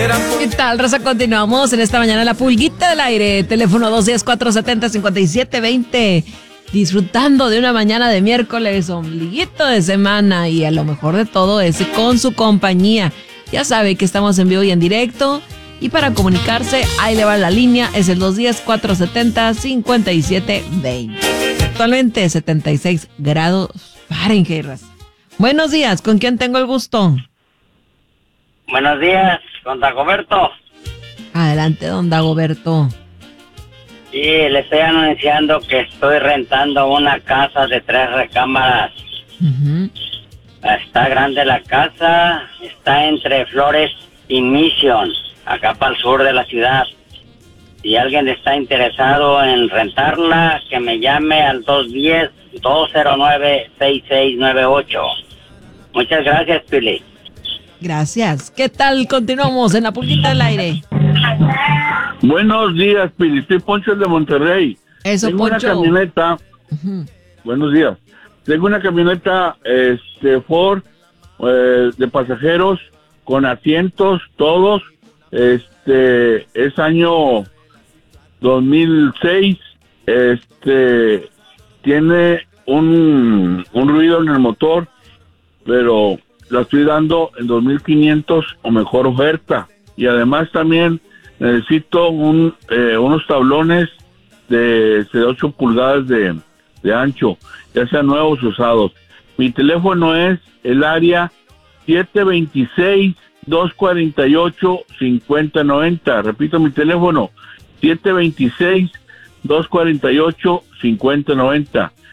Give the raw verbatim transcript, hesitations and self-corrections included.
¿Qué tal, raza? Continuamos en esta mañana la pulguita del aire. Teléfono dos uno cero, cuatro siete cero, cinco siete dos cero. Disfrutando de una mañana de miércoles, ombliguito de semana, y a lo mejor de todo es con su compañía. Ya sabe que estamos en vivo y en directo. Y para comunicarse, ahí le va la línea. Es el dos uno cero, cuatro siete cero, cinco siete dos cero. Actualmente setenta y seis grados Fahrenheit. Buenos días, ¿con quién tengo el gusto? Buenos días, con Dagoberto. Adelante, don Dagoberto. Sí, le estoy anunciando que estoy rentando una casa de tres recámaras. Uh-huh. Está grande la casa, está entre Flores y Mission, acá para el sur de la ciudad. Si alguien está interesado en rentarla, que me llame al dos uno cero, dos cero nueve, seis seis nueve ocho. Muchas gracias, Pili. Gracias. ¿Qué tal? Continuamos en la pulguita del aire. Buenos días, Pili. Soy Poncho de Monterrey. Eso, Tengo Poncho. una camioneta. Uh-huh. Buenos días. Tengo una camioneta este, Ford eh, de pasajeros con asientos todos. Este es año dos mil seis. Este tiene un, un ruido en el motor, pero la estoy dando en dos mil quinientos o mejor oferta. Y además también necesito un eh, unos tablones de, de ocho pulgadas de, de ancho, ya sean nuevos o usados. Mi teléfono es el área siete dos seis, dos cuatro ocho, cinco cero nueve cero. Repito mi teléfono, siete dos seis, dos cuatro ocho, cinco cero nueve cero.